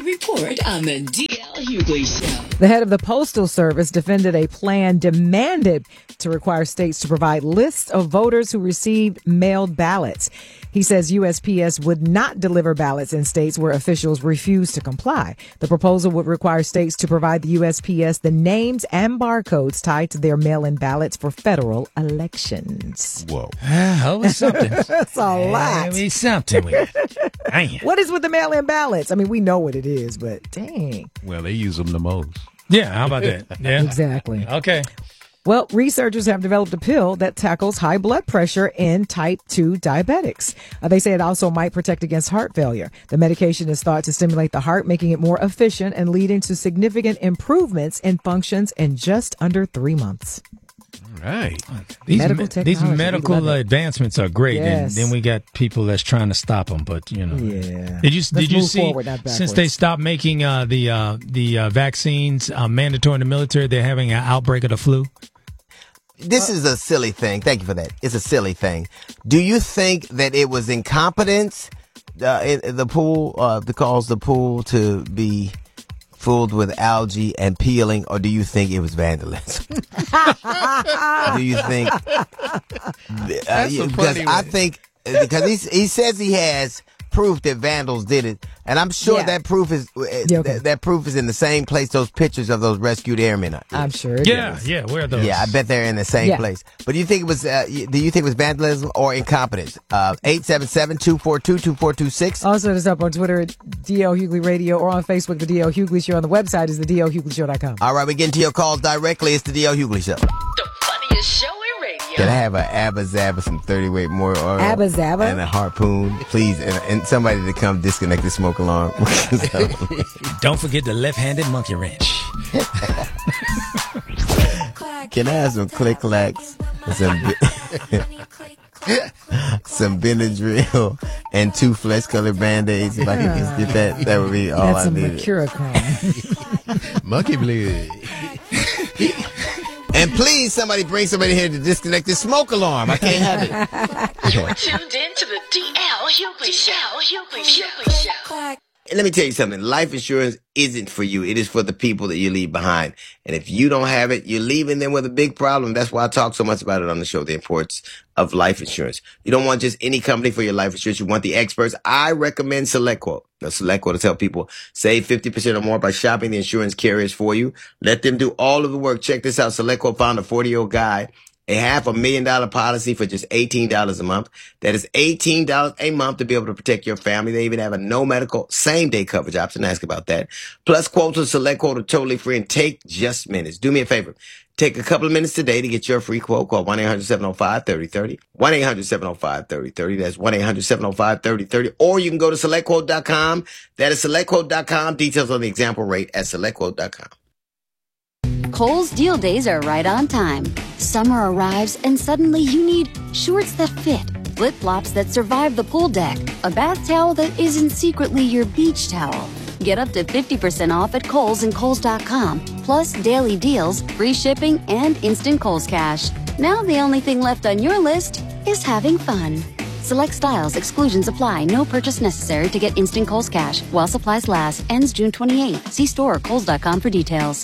Report on the D.L. Hughley Show. The head of the Postal Service defended a plan demanded to require states to provide lists of voters who received mailed ballots. He says USPS would not deliver ballots in states where officials refuse to comply. The proposal would require states to provide the USPS the names and barcodes tied to their mail-in ballots for federal elections. Whoa. Always something. That's a lot. Always something with it. Dang. What is with the mail-in ballots? I mean, we know what it is, but dang. Well, they use them the most. Yeah, how about that? Yeah. Exactly. Okay. Well, researchers have developed a pill that tackles high blood pressure in type 2 diabetics. They say it also might protect against heart failure. The medication is thought to stimulate the heart, making it more efficient and leading to significant improvements in functions in just under 3 months. All right. These Medical medical advancements are great, Yes. and then we got people that's trying to stop them. But you know, Yeah. Did you move see forward, not since they backwards. stopped making the vaccines mandatory in the military, they're having an outbreak of the flu? This is a silly thing. Thank you for that. It's a silly thing. Do you think that it was incompetence in the pool that caused the pool to be filled with algae and peeling, or do you think it was vandalism? Do you think? Because I think because he says he has proof that vandals did it, and I'm sure Yeah. that proof is that proof is in the same place those pictures of those rescued airmen are. I'm sure it is. Yeah. Where are those? Yeah, I bet they're in the same Yeah. place. But do you think it was? Do you think it was vandalism or incompetence? 877-242-2426. Also, it's up on Twitter at DL Hughley Radio or on Facebook, The DL Hughley Show. On the website is thedlhugleyshow.com. All right, we get into your calls directly. It's the D.L. Hughley Show. The funniest show in radio. Can I have an Abba Zaba, some 30-weight more oil? Abba Zaba? And a harpoon, please. And somebody to come disconnect the smoke alarm. Don't forget the left-handed monkey wrench. Can I have some click-clacks? Some Benadryl and 2 flesh-colored Band-Aids. If I could just get that, that would be all That's I some needed. Mercurochrome. Monkey blood. And please, somebody bring somebody here to disconnect this smoke alarm. I can't have it. You're tuned in to the D.L. Hughley Show. And let me tell you something. Life insurance isn't for you. It is for the people that you leave behind. And if you don't have it, you're leaving them with a big problem. That's why I talk so much about it on the show, the importance of life insurance. You don't want just any company for your life insurance. You want the experts. I recommend SelectQuote. Now, SelectQuote will tell people save 50% or more by shopping the insurance carriers for you. Let them do all of the work. Check this out. SelectQuote found a 40-year-old guy. A $500,000 policy for just $18 a month. That is $18 a month to be able to protect your family. They even have a no medical same-day coverage option. Ask about that. Plus, quotes on SelectQuote are totally free and take just minutes. Do me a favor. Take a couple of minutes today to get your free quote. Call 1-800-705-3030. 1-800-705-3030. That's 1-800-705-3030. Or you can go to SelectQuote.com. That is SelectQuote.com. Details on the example rate at SelectQuote.com. Kohl's Deal Days are right on time. Summer arrives and suddenly you need shorts that fit, flip-flops that survive the pool deck, a bath towel that isn't secretly your beach towel. Get up to 50% off at Kohl's and Kohl's.com, plus daily deals, free shipping, and instant Kohl's Cash. Now the only thing left on your list is having fun. Select styles, exclusions apply, no purchase necessary to get instant Kohl's Cash while supplies last. Ends June 28th. See store or Kohl's.com for details.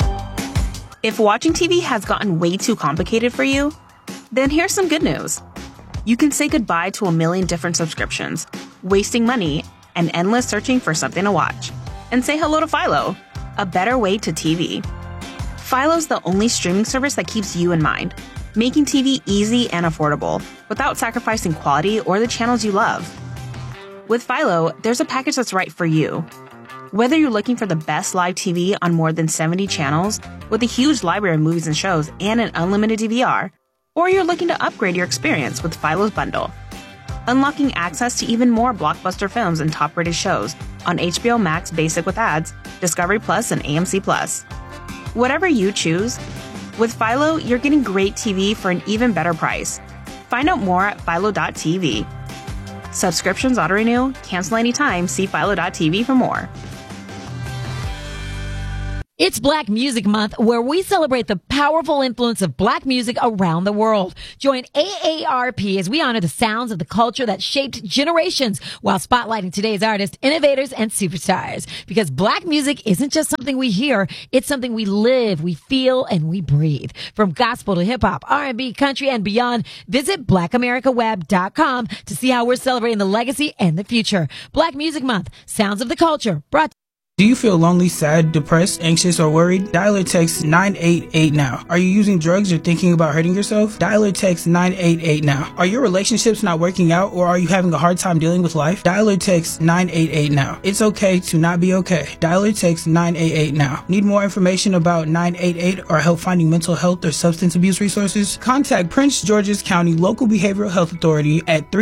If watching TV has gotten way too complicated for you, then here's some good news. You can say goodbye to a million different subscriptions, wasting money, and endless searching for something to watch. And say hello to Philo, a better way to TV. Philo's the only streaming service that keeps you in mind, making TV easy and affordable without sacrificing quality or the channels you love. With Philo, there's a package that's right for you. Whether you're looking for the best live TV on more than 70 channels with a huge library of movies and shows and an unlimited DVR, or you're looking to upgrade your experience with Philo's bundle, unlocking access to even more blockbuster films and top-rated shows on HBO Max Basic with ads, Discovery Plus, and AMC Plus. Whatever you choose, with Philo, you're getting great TV for an even better price. Find out more at Philo.tv. Subscriptions auto-renew, cancel anytime, see Philo.tv for more. It's Black Music Month, where we celebrate the powerful influence of Black music around the world. Join AARP as we honor the sounds of the culture that shaped generations while spotlighting today's artists, innovators, and superstars. Because Black music isn't just something we hear, it's something we live, we feel, and we breathe. From gospel to hip-hop, R&B, country, and beyond, visit BlackAmericaWeb.com to see how we're celebrating the legacy and the future. Black Music Month, Sounds of the Culture, brought. Do you feel lonely, sad, depressed, anxious, or worried? Dial or text 988 now. Are you using drugs or thinking about hurting yourself? Dial or text 988 now. Are your relationships not working out, or are you having a hard time dealing with life? Dial or text 988 now. It's okay to not be okay. Dial or text 988 now. Need more information about 988 or help finding mental health or substance abuse resources? Contact Prince George's County Local Behavioral Health Authority at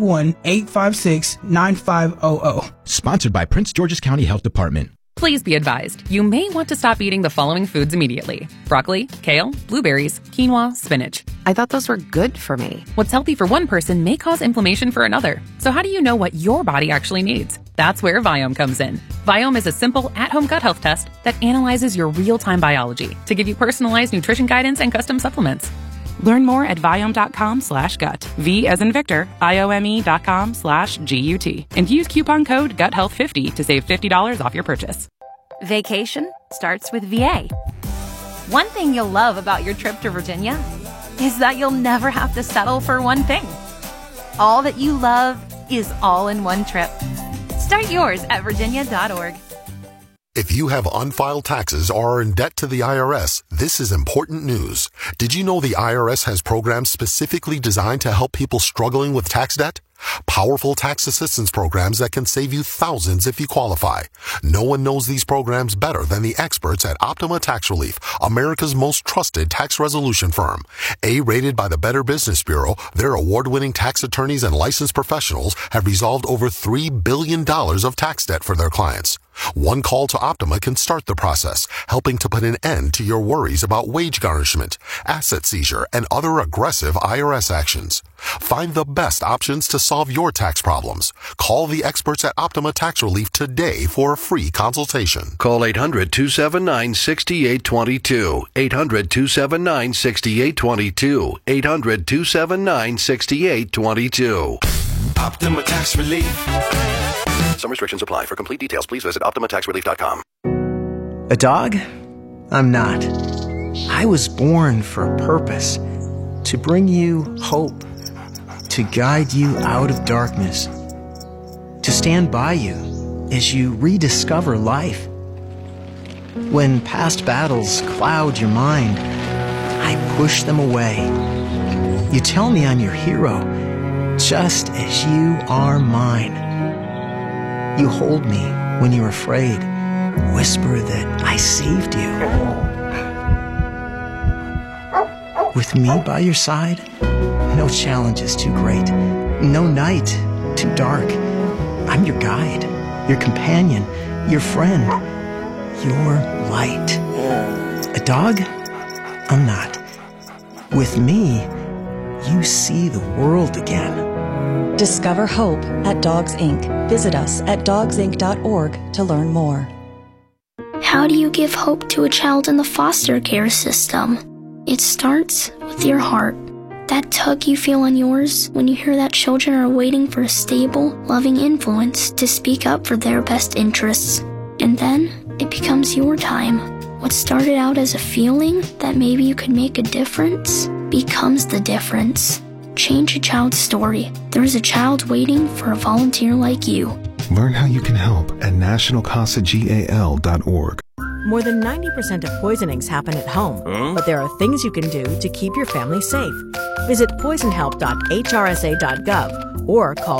301-856-9500. Sponsored by Prince George's County Health Department. Please be advised, you may want to stop eating the following foods immediately. Broccoli, kale, blueberries, quinoa, spinach. I thought those were good for me. What's healthy for one person may cause inflammation for another. So how do you know what your body actually needs? That's where Viome comes in. Viome is a simple at-home gut health test that analyzes your real-time biology to give you personalized nutrition guidance and custom supplements. Learn more at Viome.com/gut. V as in Victor, IOME.com/GUT. And use coupon code GUTHEALTH50 to save $50 off your purchase. Vacation starts with VA. One thing you'll love about your trip to Virginia is that you'll never have to settle for one thing. All that you love is all in one trip. Start yours at virginia.org. If you have unfiled taxes or are in debt to the IRS, this is important news. Did you know the IRS has programs specifically designed to help people struggling with tax debt? Powerful tax assistance programs that can save you thousands if you qualify. No one knows these programs better than the experts at Optima Tax Relief, America's most trusted tax resolution firm. A-rated by the Better Business Bureau, their award-winning tax attorneys and licensed professionals have resolved over $3 billion of tax debt for their clients. One call to Optima can start the process, helping to put an end to your worries about wage garnishment, asset seizure, and other aggressive IRS actions. Find the best options to solve your tax problems. Call the experts at Optima Tax Relief today for a free consultation. Call 800-279-6822. 800-279-6822. 800-279-6822. Optima Tax Relief. Some restrictions apply. For complete details, please visit OptimaTaxRelief.com. A dog? I'm not. I was born for a purpose. To bring you hope. To guide you out of darkness. To stand by you as you rediscover life. When past battles cloud your mind, I push them away. You tell me I'm your hero, just as you are mine. You hold me when you're afraid, whisper that I saved you. With me by your side, no challenge is too great, no night too dark. I'm your guide, your companion, your friend, your light. A dog? I'm not. With me, you see the world again. Discover hope at Dogs Inc. Visit us at dogsinc.org to learn more. How do you give hope to a child in the foster care system? It starts with your heart. That tug you feel on yours when you hear that children are waiting for a stable, loving influence to speak up for their best interests. And then it becomes your time. What started out as a feeling that maybe you could make a difference becomes the difference. Change a child's story. There is a child waiting for a volunteer like you. Learn how you can help at nationalcasagal.org. More than 90% of poisonings happen at home, but there are things you can do to keep your family safe. Visit poisonhelp.hrsa.gov or call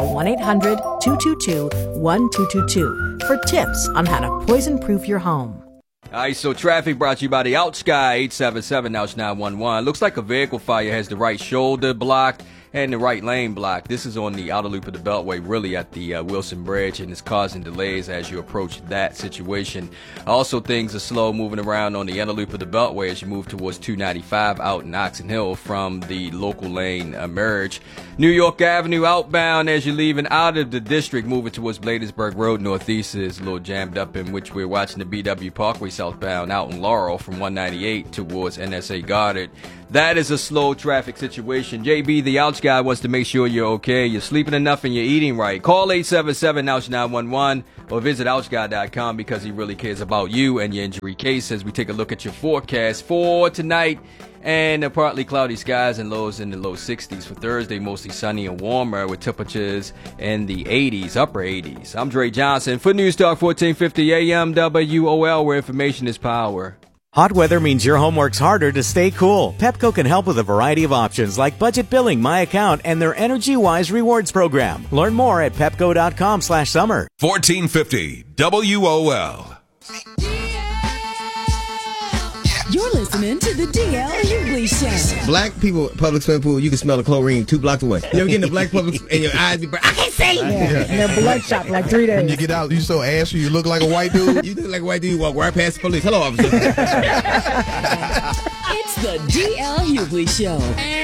1-800-222-1222 for tips on how to poison-proof your home. All right, so traffic brought to you by the Out Sky 877, now it's 911. Looks like a vehicle fire has the right shoulder blocked and the right lane blocked. This is on the outer loop of the Beltway, really at the Wilson Bridge, and it's causing delays as you approach that situation. Also, things are slow moving around on the inner loop of the Beltway as you move towards 295 out in Oxon Hill from the local lane merge. New York Avenue outbound as you're leaving out of the district, moving towards Bladensburg Road northeast is a little jammed up, in which we're watching the BW Parkway southbound out in Laurel from 198 towards NSA Goddard. That is a slow traffic situation. JB, the Ouch guy, wants to make sure you're okay, you're sleeping enough, and you're eating right. Call 877-OUCH-911 or visit OuchGuy.com because he really cares about you and your injury case as we take a look at your forecast for tonight. And partly cloudy skies and lows in the low 60s for Thursday, mostly sunny and warmer with temperatures in the 80s, upper 80s. I'm Dre Johnson for News Talk 1450 AM WOL, where information is power. Hot weather means your home works harder to stay cool. Pepco can help with a variety of options like budget billing, My Account, and their Energy Wise rewards program. Learn more at pepco.com/summer. 1450 WOL. You're listening to the DL Hughley Show. Black people, public swimming pool, you can smell the chlorine 2 blocks away. You ever get in the black public and your eyes be burnt? I can't see. And they're bloodshot for like 3 days. When you get out, you so ashy, you look like a white dude. You look like a white dude, you walk right past the police. Hello, officer. It's the DL Hughley Show.